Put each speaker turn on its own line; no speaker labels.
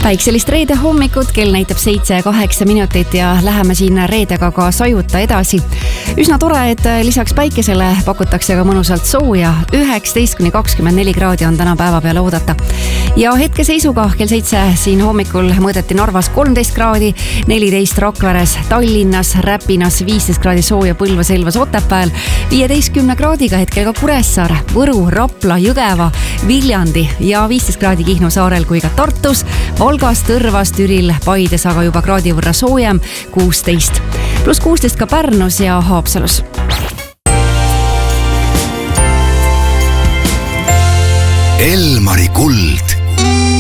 Päikselist reede hommikut, kell näitab 7:08 minutit ja läheme siin reedega ka sajuta edasi. Üsna tore, et lisaks päikesele pakutakse ka mõnusalt sooja. 19-24 kraadi on täna päeva peale oodata. Ja hetkeseisuga kell 7 siin hommikul mõõdeti Narvas 13 kraadi, 14 Rakveres, Tallinnas, Räpinas 15 kraadi sooja, Põlvas, Elvas, Otepääl, 15 kraadiga hetkel ka Kuressaare, Võru, Rapla, Jõgeva, Viljandi ja 15 kraadi Kihnu saarel kui ka Tartus, Valgas, Tõrvas, Türil, Paides aga juba kraadi võrra soojem, 16. Pluss 16 ka Pärnus ja Haapsalus.
Elmari kuld.